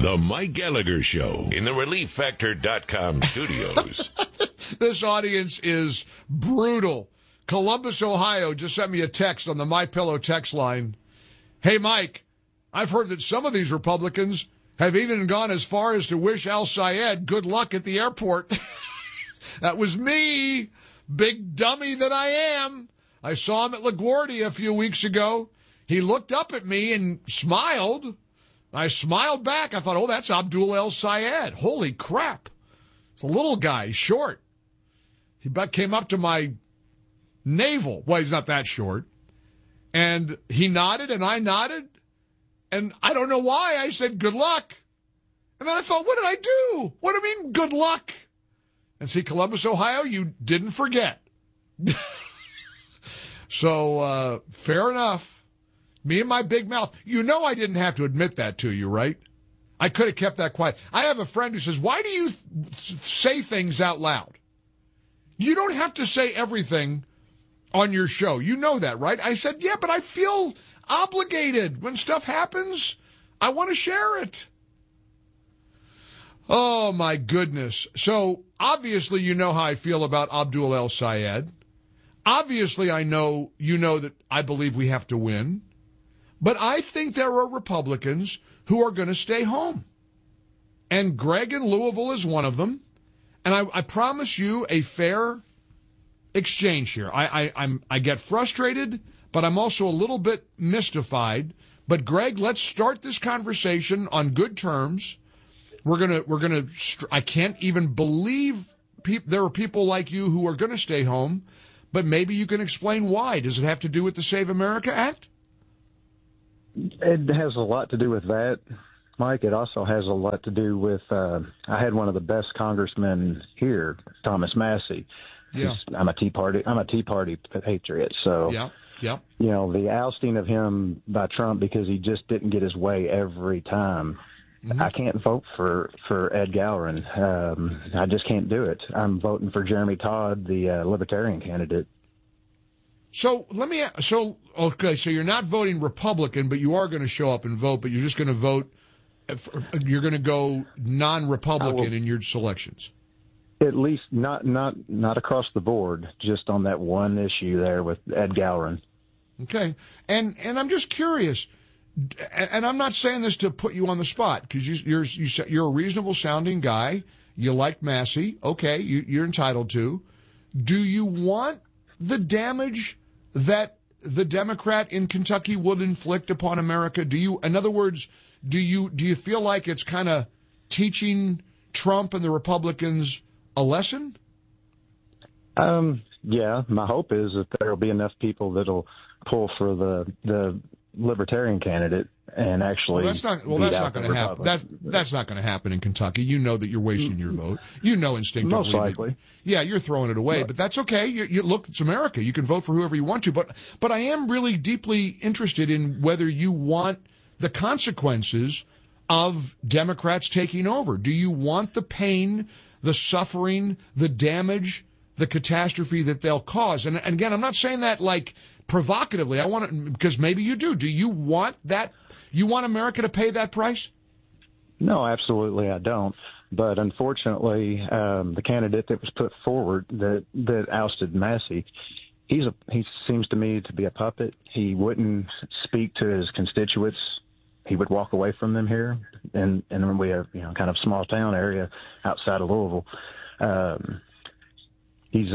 The Mike Gallagher Show in the ReliefFactor.com studios. This audience is brutal. Columbus, Ohio just sent me a text on the MyPillow text line. Hey, Mike, I've heard that some of these Republicans have even gone as far as to wish Al Sayed good luck at the airport. That was me, big dummy that I am. I saw him at LaGuardia a few weeks ago. He looked up at me and smiled. I smiled back. I thought, oh, that's Abdul El Sayed. Holy crap. It's a little guy, short. He came up to my navel. Well, he's not that short. And he nodded, and I nodded. And I don't know why I said good luck. And then I thought, what did I do? What do you mean good luck? And see, Columbus, Ohio, you didn't forget. So, fair enough. Me and my big mouth. You know I didn't have to admit that to you, right? I could have kept that quiet. I have a friend who says, why do you say things out loud? You don't have to say everything on your show. You know that, right? I said, yeah, but I feel obligated. When stuff happens, I want to share it. Oh, my goodness. So, obviously, you know how I feel about Abdul El Sayed. Obviously, you know that I believe we have to win. But I think there are Republicans who are going to stay home. And Greg in Louisville is one of them. And I promise you a fair exchange here. I get frustrated, but I'm also a little bit mystified. But Greg, let's start this conversation on good terms. We're gonna. I can't even believe there are people like you who are going to stay home. But maybe you can explain why. Does it have to do with the Save America Act? It has a lot to do with that, Mike. It also has a lot to do with, I had one of the best congressmen here, Thomas Massey. Yeah. I'm a Tea Party patriot. So, yeah. You know, the ousting of him by Trump because he just didn't get his way every time. Mm-hmm. I can't vote for Ed Gallerin. I just can't do it. I'm voting for Jeremy Todd, the Libertarian candidate. So okay, so you're not voting Republican, but you are going to show up and vote, but you're just going to vote, you're going to go non-Republican in your selections. At least not across the board, just on that one issue there with Ed Gallerin. Okay. And I'm just curious, and I'm not saying this to put you on the spot, because you're a reasonable sounding guy. You like Massey. Okay, you're entitled to. Do you want the damage that the Democrat in Kentucky would inflict upon America? In other words, do you feel like it's kind of teaching Trump and the Republicans a lesson? Yeah, my hope is that there will be enough people that'll pull for the Libertarian candidate and actually. That's not going to happen. That's not going to happen in Kentucky. You know that you're wasting your vote. You know instinctively. Most likely. You're throwing it away, but that's okay. You look, it's America. You can vote for whoever you want to, but I am really deeply interested in whether you want the consequences of Democrats taking over. Do you want the pain, the suffering, the damage, the catastrophe that they'll cause? And again, I'm not saying that like provocatively. I want it because maybe you do. Do you want that? You want America to pay that price? No, absolutely I don't. But unfortunately, the candidate that was put forward that ousted Massey, he seems to me to be a puppet. He wouldn't speak to his constituents. He would walk away from them here, and we have kind of small town area outside of Louisville. He's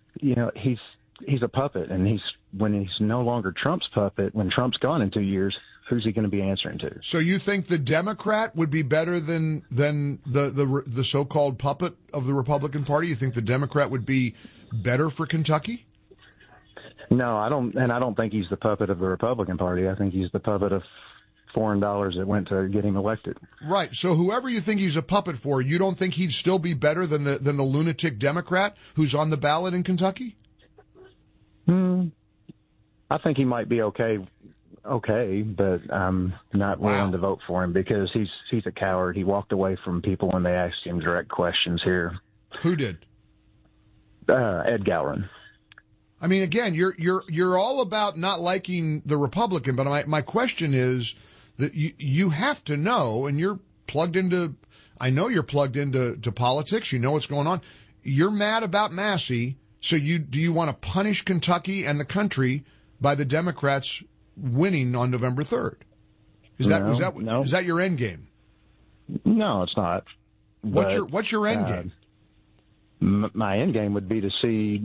a puppet, and when he's no longer Trump's puppet, when Trump's gone in 2 years, who's he going to be answering to? So you think the Democrat would be better than the so-called puppet of the Republican Party? You think the Democrat would be better for Kentucky? No, I don't, and I don't think he's the puppet of the Republican Party. I think he's the puppet of foreign dollars that went to get him elected. Right. So whoever you think he's a puppet for, you don't think he'd still be better than the lunatic Democrat who's on the ballot in Kentucky? I think he might be okay, but I'm not willing to vote for him because he's a coward. He walked away from people when they asked him direct questions here. Who did? Ed Gallerin. I mean, again, you're all about not liking the Republican, but my question is that you have to know, and you're I know you're plugged into politics. You know what's going on. You're mad about Massey. So do you want to punish Kentucky and the country by the Democrats winning on November 3rd? Is that your end game? No, it's not. What's your end game? My end game would be to see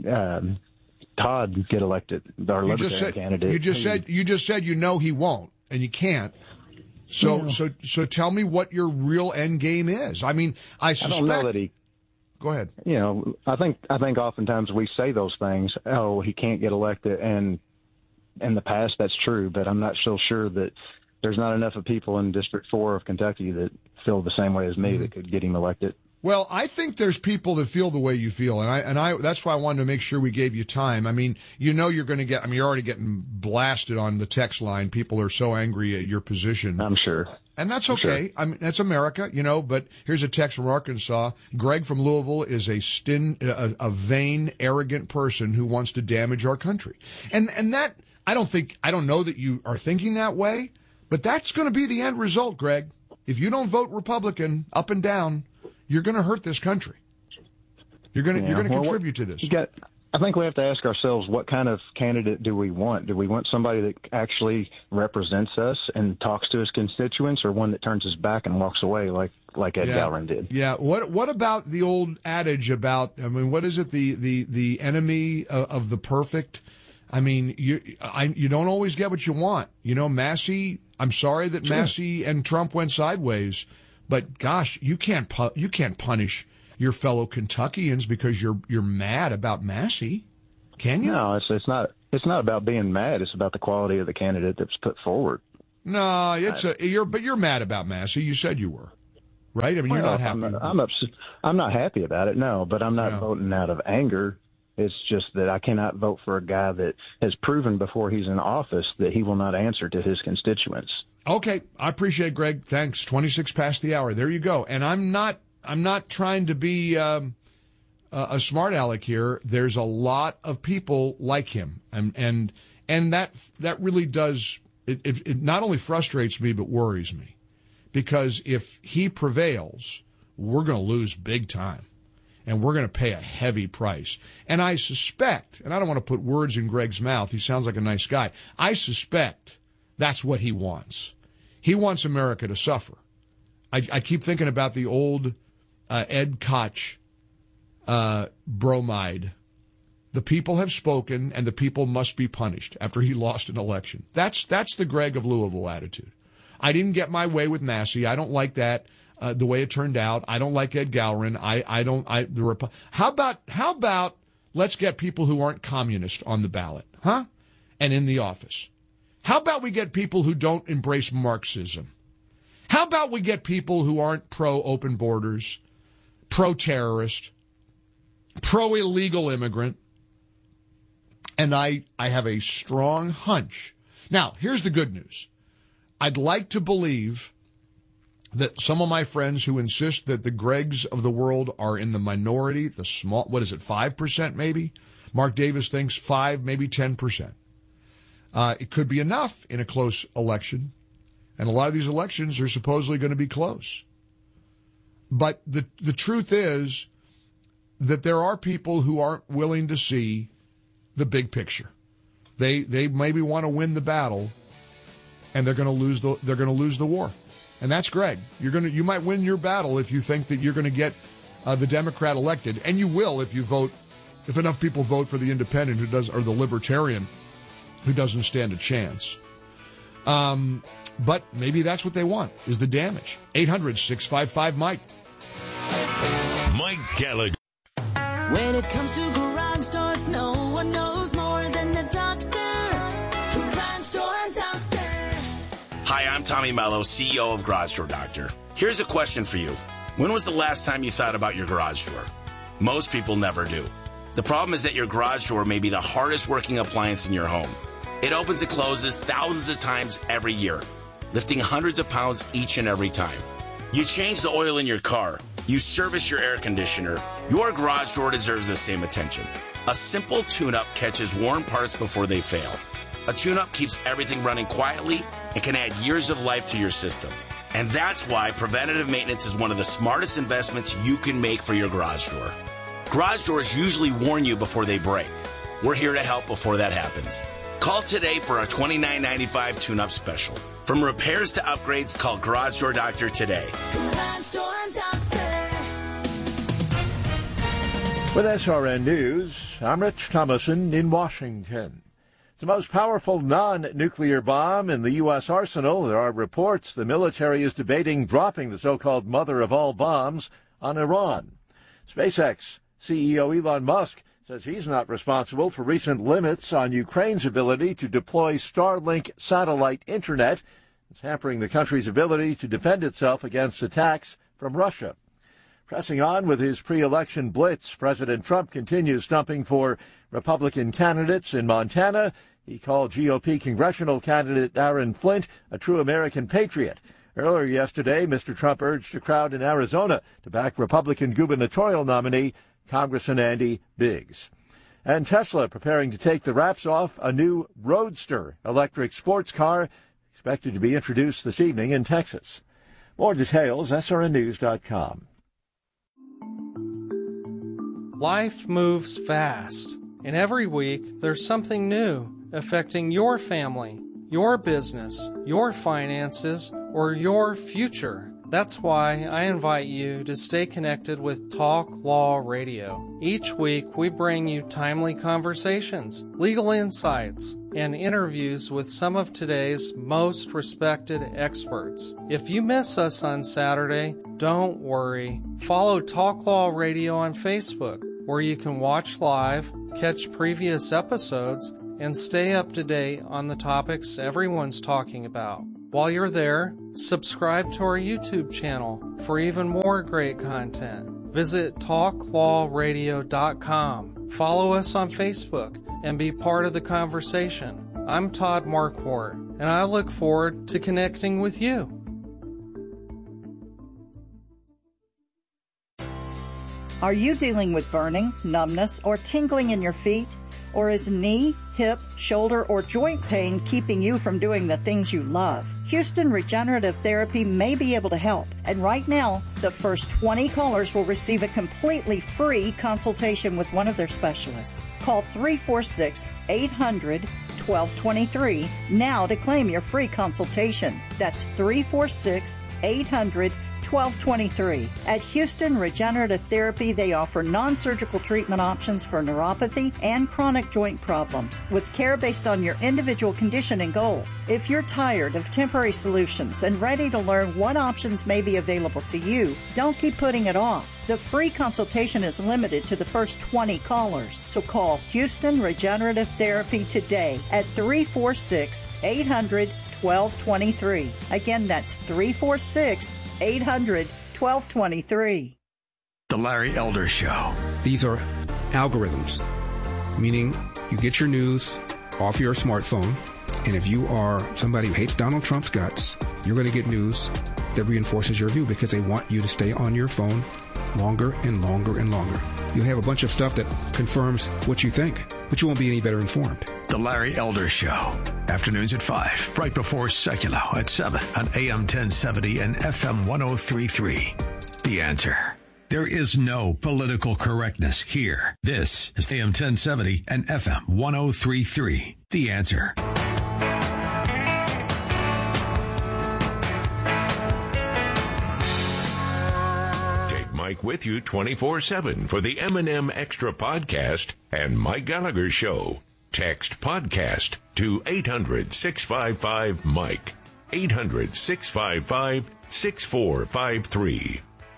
Todd get elected, our Libertarian candidate. You just said you know he won't, and you can't. So tell me what your real end game is. I mean, I suspect. I don't know that he. Go ahead. You know, I think oftentimes we say those things. Oh, he can't get elected, and in the past that's true, but I'm not so sure that there's not enough of people in District 4 of Kentucky that feel the same way as me that could get him elected. Well, I think there's people that feel the way you feel, and I that's why I wanted to make sure we gave you time. I mean, you know you're going to get. I mean, you're already getting blasted on the text line. People are so angry at your position. I'm sure. And that's okay. Sure. I mean, that's America, you know, but here's a text from Arkansas. Greg from Louisville is a vain, arrogant person who wants to damage our country. And that, I don't know that you are thinking that way, but that's going to be the end result, Greg. If you don't vote Republican up and down, you're going to hurt this country. You're going to contribute to this. I think we have to ask ourselves, what kind of candidate do we want? Do we want somebody that actually represents us and talks to his constituents, or one that turns his back and walks away like Ed Gowron did? Yeah. What about the old adage about, I mean, what is it? The enemy of the perfect? I mean, you don't always get what you want. You know, Massey, I'm sorry that Massey and Trump went sideways, but gosh, you can't punish your fellow Kentuckians because you're mad about Massey, can you? No, it's not about being mad. It's about the quality of the candidate that's put forward. No, but you're mad about Massey. You said you were, right? I mean, you're not happy. I'm not happy about it. No, but I'm not voting out of anger. It's just that I cannot vote for a guy that has proven before he's in office that he will not answer to his constituents. Okay, I appreciate it, Greg. Thanks. 26 past the hour. There you go. And I'm not trying to be a smart aleck here. There's a lot of people like him, and that really does it not only frustrates me but worries me, because if he prevails, we're going to lose big time, and we're going to pay a heavy price. And I suspect, and I don't want to put words in Greg's mouth. He sounds like a nice guy. I suspect that's what he wants. He wants America to suffer. I keep thinking about the old Ed Koch bromide. The people have spoken, and the people must be punished after he lost an election. That's the Greg of Louisville attitude. I didn't get my way with Massey. I don't like that the way it turned out. I don't like Ed Gowron. How about let's get people who aren't communist on the ballot, huh? And in the office. How about we get people who don't embrace Marxism? How about we get people who aren't pro-open borders, pro-terrorist, pro-illegal immigrant? And I have a strong hunch. Now, here's the good news. I'd like to believe that some of my friends who insist that the Gregs of the world are in the minority, the small, 5% maybe? Mark Davis thinks 5, maybe 10%. It could be enough in a close election. And a lot of these elections are supposedly going to be close. But the truth is that there are people who aren't willing to see the big picture. They maybe want to win the battle, and they're going to lose the war. And that's Greg. You might win your battle if you think that you're going to get the Democrat elected, and you will if enough people vote for the independent or the libertarian who doesn't stand a chance. But maybe that's what they want, is the damage. 800-655-MIKE. Mike Gallagher. When it comes to garage doors, no one knows more than the doctor. Garage Door Doctor. Hi, I'm Tommy Mello, CEO of Garage Door Doctor. Here's a question for you. When was the last time you thought about your garage door? Most people never do. The problem is that your garage door may be the hardest working appliance in your home. It opens and closes thousands of times every year, lifting hundreds of pounds each and every time. You change the oil in your car. You service your air conditioner. Your garage door deserves the same attention. A simple tune-up catches worn parts before they fail. A tune-up keeps everything running quietly and can add years of life to your system. And that's why preventative maintenance is one of the smartest investments you can make for your garage door. Garage doors usually warn you before they break. We're here to help before that happens. Call today for our $29.95 tune-up special. From repairs to upgrades, call Garage Door Doctor today. Garage Door Doctor. With SRN News, I'm Rich Thomason in Washington. It's the most powerful non-nuclear bomb in the U.S. arsenal. There are reports the military is debating dropping the so-called mother of all bombs on Iran. SpaceX CEO Elon Musk says he's not responsible for recent limits on Ukraine's ability to deploy Starlink satellite internet. It's hampering the country's ability to defend itself against attacks from Russia. Pressing on with his pre-election blitz, President Trump continues stumping for Republican candidates in Montana. He called GOP congressional candidate Aaron Flint a true American patriot. Earlier yesterday, Mr. Trump urged a crowd in Arizona to back Republican gubernatorial nominee Congressman Andy Biggs. And Tesla preparing to take the wraps off a new Roadster electric sports car expected to be introduced this evening in Texas. More details, srnnews.com. Life moves fast, and every week there's something new affecting your family, your business, your finances, or your future. That's why I invite you to stay connected with Talk Law Radio. Each week we bring you timely conversations, legal insights, and interviews with some of today's most respected experts. If you miss us on Saturday, don't worry. Follow Talk Law Radio on Facebook, where you can watch live, catch previous episodes, and stay up to date on the topics everyone's talking about. While you're there, subscribe to our YouTube channel for even more great content. Visit talklawradio.com. Follow us on Facebook and be part of the conversation. I'm Todd Marquardt, and I look forward to connecting with you. Are you dealing with burning, numbness, or tingling in your feet? Or is knee, hip, shoulder, or joint pain keeping you from doing the things you love? Houston Regenerative Therapy may be able to help. And right now, the first 20 callers will receive a completely free consultation with one of their specialists. Call 346-800-1223 now to claim your free consultation. That's 346-800-1223. At Houston Regenerative Therapy, they offer non-surgical treatment options for neuropathy and chronic joint problems, with care based on your individual condition and goals. If you're tired of temporary solutions and ready to learn what options may be available to you, don't keep putting it off. The free consultation is limited to the first 20 callers. So call Houston Regenerative Therapy today at 346-800-1223. Again, that's 346-800-1223. The Larry Elder Show. These are algorithms, meaning you get your news off your smartphone, and if you are somebody who hates Donald Trump's guts, you're going to get news that reinforces your view because they want you to stay on your phone longer and longer and longer. You'll have a bunch of stuff that confirms what you think, but you won't be any better informed. The Larry Elder Show. Afternoons at 5, right before Secular at 7 on AM 1070 and FM 1033. The Answer. There is no political correctness here. This is AM 1070 and FM 1033. The Answer. Mike with you 24/7 for the M&M Extra Podcast and Mike Gallagher Show. Text podcast to 800-655-MIKE. 800-655-6453.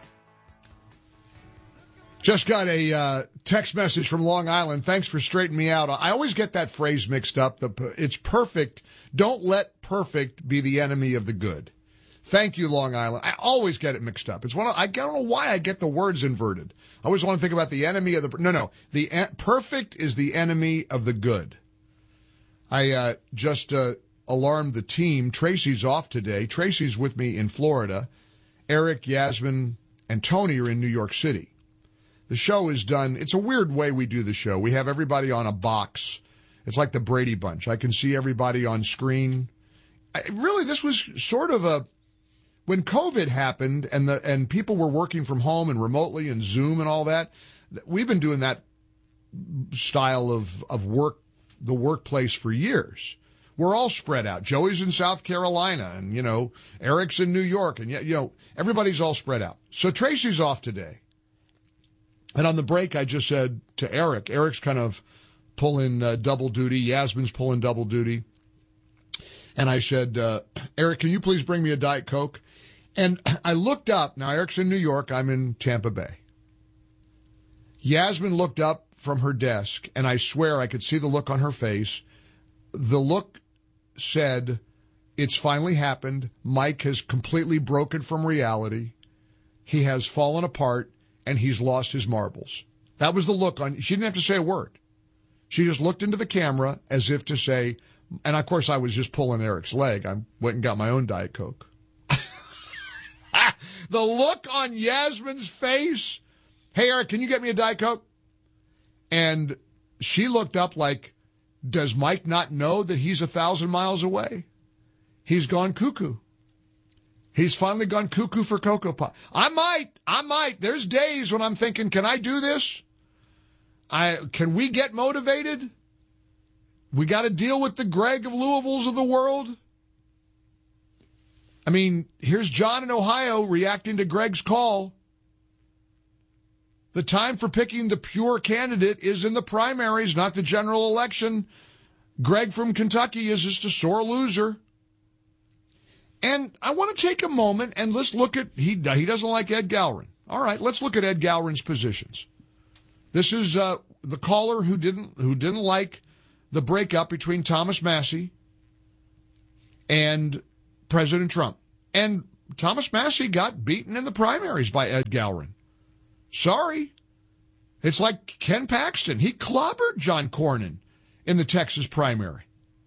Just got a text message from Long Island. Thanks for straightening me out. I always get that phrase mixed up. It's perfect. Don't let perfect be the enemy of the good. Thank you, Long Island. I always get it mixed up. It's I don't know why I get the words inverted. I always want to think about the enemy of the... No. The perfect is the enemy of the good. I just alarmed the team. Tracy's off today. Tracy's with me in Florida. Eric, Yasmin, and Tony are in New York City. The show is done. It's a weird way we do the show. We have everybody on a box. It's like the Brady Bunch. I can see everybody on screen. Really, this was sort of when COVID happened and people were working from home and remotely and Zoom and all that, we've been doing that style of work, the workplace for years. We're all spread out. Joey's in South Carolina and, Eric's in New York and, everybody's all spread out. So Tracy's off today. And on the break, I just said to Eric's kind of pulling double duty. Yasmin's pulling double duty. And I said, Eric, can you please bring me a Diet Coke? And I looked up. Now, Eric's in New York. I'm in Tampa Bay. Yasmin looked up from her desk, and I swear I could see the look on her face. The look said, it's finally happened. Mike has completely broken from reality. He has fallen apart, and he's lost his marbles. That was the look on. She didn't have to say a word. She just looked into the camera as if to say, and of course I was just pulling Eric's leg. I went and got my own Diet Coke. The look on Yasmin's face. Hey, Eric, can you get me a Diet Coke? And she looked up like, does Mike not know that he's 1,000 miles away? He's gone cuckoo. He's finally gone cuckoo for Cocoa Pop. I might. There's days when I'm thinking, can I do this? Can we get motivated? We got to deal with the Greg of Louisville's of the world. I mean, here's John in Ohio reacting to Greg's call. The time for picking the pure candidate is in the primaries, not the general election. Greg from Kentucky is just a sore loser. And I want to take a moment and let's look at, he doesn't like Ed Gowron. All right, let's look at Ed Gowron's positions. This is the caller who didn't like the breakup between Thomas Massie and President Trump. And Thomas Massie got beaten in the primaries by Ed Gowron. Sorry. It's like Ken Paxton. He clobbered John Cornyn in the Texas primary.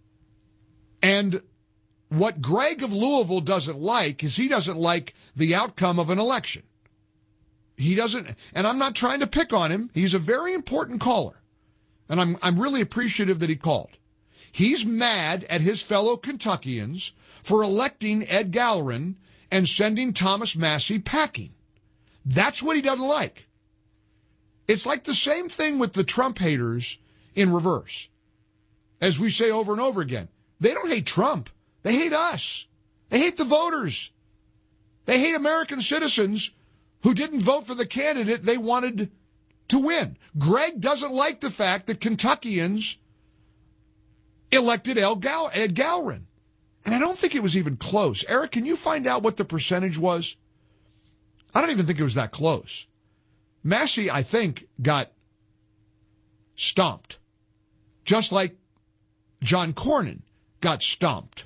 And what Greg of Louisville doesn't like is he doesn't like the outcome of an election. He doesn't, and I'm not trying to pick on him. He's a very important caller. And I'm really appreciative that he called. He's mad at his fellow Kentuckians for electing Ed Gowron and sending Thomas Massie packing. That's what he doesn't like. It's like the same thing with the Trump haters in reverse. As we say over and over again, they don't hate Trump. They hate us. They hate the voters. They hate American citizens who didn't vote for the candidate they wanted to win. Greg doesn't like the fact that Kentuckians elected Ed Gowron. And I don't think it was even close. Eric, can you find out what the percentage was? I don't even think it was that close. Massie, I think, got stomped. Just like John Cornyn got stomped.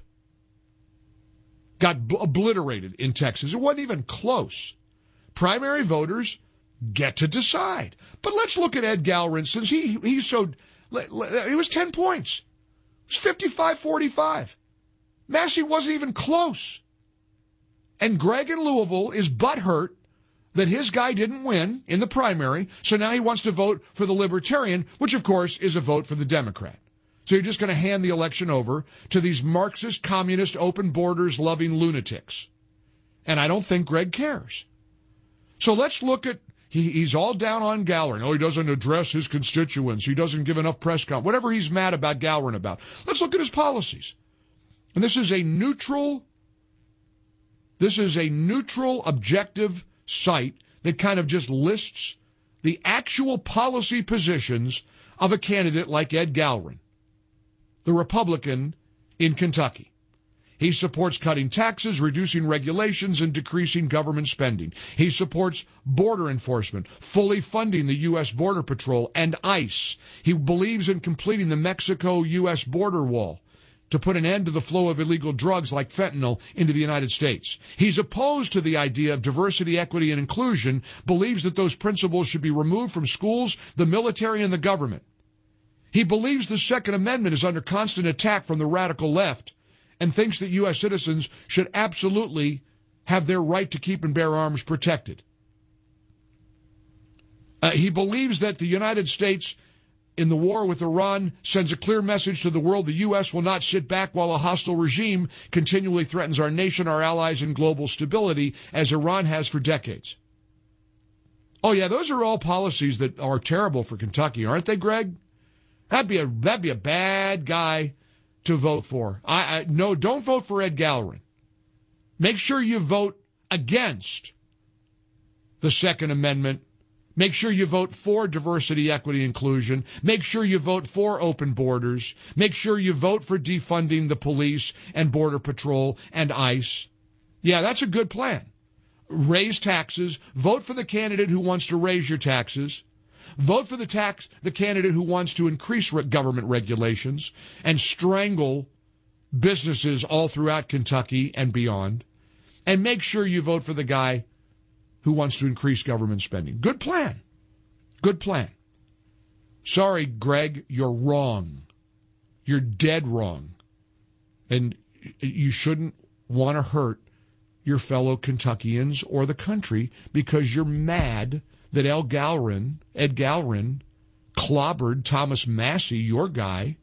Got obliterated in Texas. It wasn't even close. Primary voters get to decide. But let's look at Ed Gowron, since he showed, it was 10 points. It was 55-45. Massie wasn't even close. And Greg in Louisville is butthurt that his guy didn't win in the primary, so now he wants to vote for the Libertarian, which of course is a vote for the Democrat. So you're just going to hand the election over to these Marxist, communist, open borders loving lunatics. And I don't think Greg cares. So let's look at, he's all down on Gowron. Oh, he doesn't address his constituents. He doesn't give enough press conference. Whatever he's mad about Gowron about. Let's look at his policies. And this is a neutral, objective site that kind of just lists the actual policy positions of a candidate like Ed Gowron, the Republican in Kentucky. He supports cutting taxes, reducing regulations, and decreasing government spending. He supports border enforcement, fully funding the U.S. Border Patrol and ICE. He believes in completing the Mexico-U.S. border wall to put an end to the flow of illegal drugs like fentanyl into the United States. He's opposed to the idea of diversity, equity, and inclusion, believes that those principles should be removed from schools, the military, and the government. He believes the Second Amendment is under constant attack from the radical left and thinks that U.S. citizens should absolutely have their right to keep and bear arms protected. He believes that the United States in the war with Iran sends a clear message to the world the U.S. will not sit back while a hostile regime continually threatens our nation, our allies, and global stability, as Iran has for decades. Oh, yeah, those are all policies that are terrible for Kentucky, aren't they, Greg? That'd be a bad guy to vote for. No, don't vote for Ed Gallerin. Make sure you vote against the Second Amendment. Make sure you vote for diversity, equity, inclusion. Make sure you vote for open borders. Make sure you vote for defunding the police and Border Patrol and ICE. Yeah, that's a good plan. Raise taxes. Vote for the candidate who wants to raise your taxes. Vote for the candidate who wants to increase government regulations and strangle businesses all throughout Kentucky and beyond. And make sure you vote for the guy who wants to increase government spending. Good plan. Good plan. Sorry, Greg, you're wrong. You're dead wrong. And you shouldn't want to hurt your fellow Kentuckians or the country because you're mad that Ed Gallerin clobbered Thomas Massie, your guy,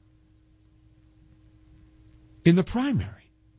in the primary.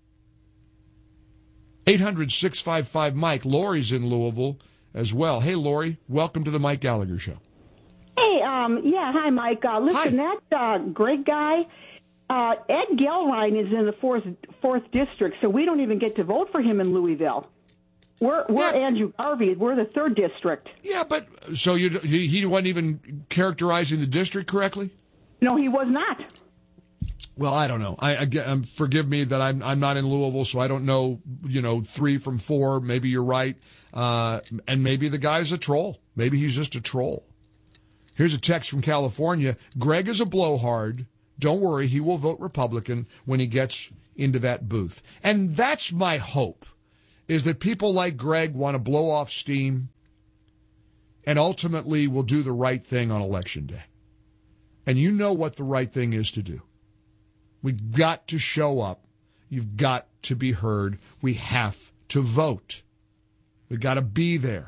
800-655-MIKE. Lori's in Louisville as well. Hey, Lori, welcome to the Mike Gallagher Show. Hey, hi, Mike. Listen, hi. That Greg guy, Ed Gallerin is in the fourth district, so we don't even get to vote for him in Louisville. We're Andrew Garvey. We're the 3rd district. Yeah, but so he wasn't even characterizing the district correctly? No, he was not. Well, I don't know. Forgive me that I'm not in Louisville, so I don't know. 3 from 4. Maybe you're right, and maybe the guy's a troll. Maybe he's just a troll. Here's a text from California. Greg is a blowhard. Don't worry, he will vote Republican when he gets into that booth. And that's my hope, is that people like Greg want to blow off steam and ultimately will do the right thing on Election Day. And you know what the right thing is to do. We've got to show up. You've got to be heard. We have to vote. We've got to be there.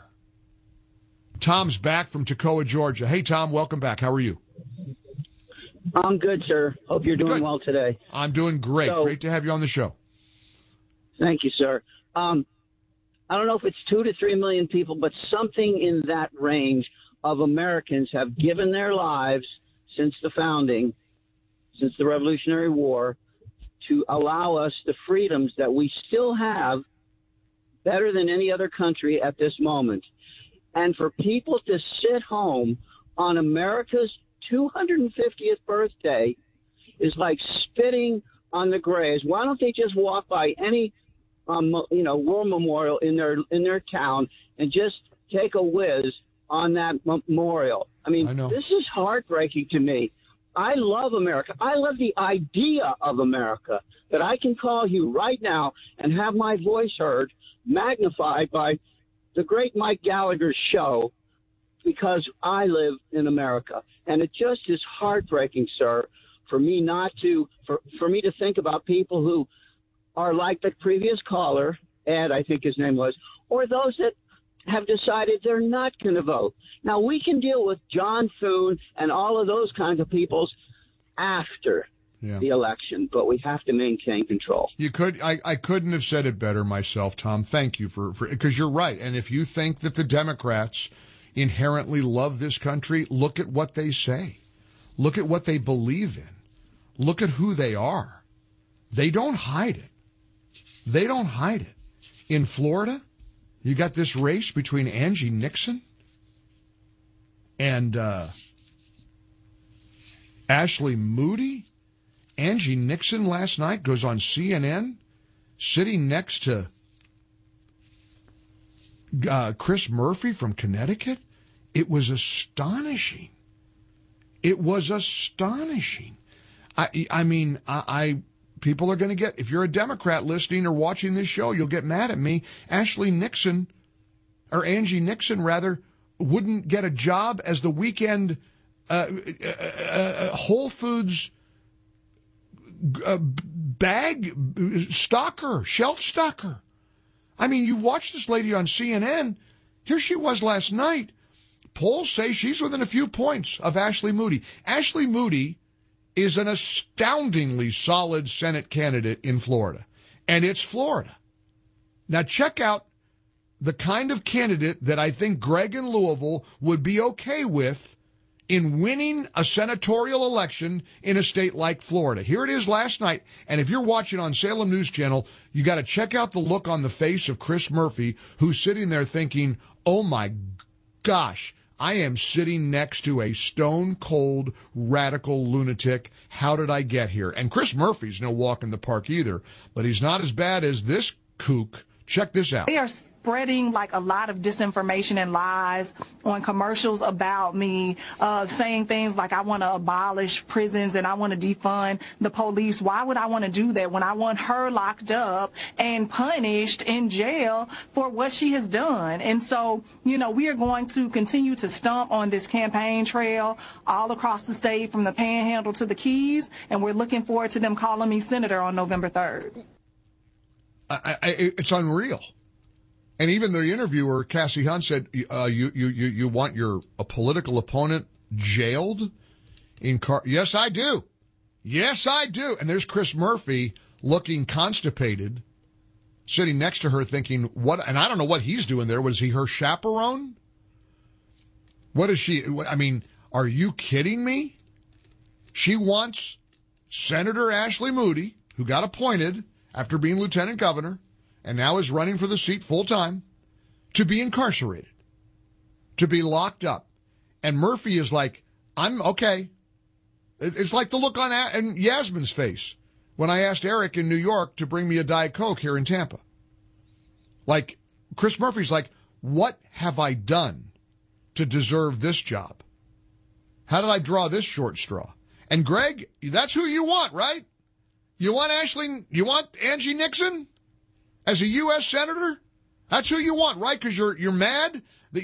Tom's back from Toccoa, Georgia. Hey, Tom, welcome back. How are you? I'm good, sir. Hope you're doing well today. I'm doing great. Great to have you on the show. Thank you, sir. I don't know if it's 2 to 3 million people, but something in that range of Americans have given their lives since the founding, since the Revolutionary War, to allow us the freedoms that we still have better than any other country at this moment. And for people to sit home on America's 250th birthday is like spitting on the graves. Why don't they just walk by any war memorial in their town and just take a whiz on that memorial? I mean, this is heartbreaking to me. I love America. I love the idea of America, that I can call you right now and have my voice heard, magnified by the great Mike Gallagher show, because I live in America. And it just is heartbreaking, sir, for me for me to think about people who are like the previous caller, Ed, I think his name was, or those that have decided they're not going to vote. Now, we can deal with John Thune and all of those kinds of people after the election, but we have to maintain control. I couldn't have said it better myself, Tom. Thank you for because you're right. And if you think that the Democrats inherently love this country, look at what they say. Look at what they believe in. Look at who they are. They don't hide it. They don't hide it. In Florida, you got this race between Angie Nixon and Ashley Moody. Angie Nixon last night goes on CNN, sitting next to Chris Murphy from Connecticut. It was astonishing. It was astonishing. I mean, people are going to get, if you're a Democrat listening or watching this show, you'll get mad at me. Angie Nixon, wouldn't get a job as the weekend Whole Foods bag stocker, shelf stocker. I mean, you watch this lady on CNN. Here she was last night polls say she's within a few points of Ashley Moody. Ashley Moody is an astoundingly solid Senate candidate in Florida, and it's Florida. Now check out the kind of candidate that I think Greg in Louisville would be okay with in winning a senatorial election in a state like Florida. Here it is last night, and if you're watching on Salem News Channel, you got to check out the look on the face of Chris Murphy, who's sitting there thinking, oh my gosh, I am sitting next to a stone-cold radical lunatic. How did I get here? And Chris Murphy's no walk in the park either, but he's not as bad as this kook. Check this out. They are spreading like a lot of disinformation and lies on commercials about me, saying things like I want to abolish prisons and I want to defund the police. Why would I want to do that when I want her locked up and punished in jail for what she has done? And so, you know, we are going to continue to stomp on this campaign trail all across the state from the Panhandle to the Keys, and we're looking forward to them calling me senator on November 3rd. It's unreal. And even the interviewer, Cassie Hunt, said, you want a political opponent jailed? Yes, I do. Yes, I do. And there's Chris Murphy looking constipated, sitting next to her thinking, what? And I don't know what he's doing there. Was he her chaperone? What is she? I mean, are you kidding me? She wants Senator Ashley Moody, who got appointed after being lieutenant governor and now is running for the seat full time, to be incarcerated, to be locked up. And Murphy is like, I'm okay. It's like the look on Yasmin's face when I asked Eric in New York to bring me a Diet Coke here in Tampa. Like, Chris Murphy's like, what have I done to deserve this job? How did I draw this short straw? And Greg, that's who you want, right? You want Angie Nixon as a U.S. Senator? That's who you want, right? Because you're mad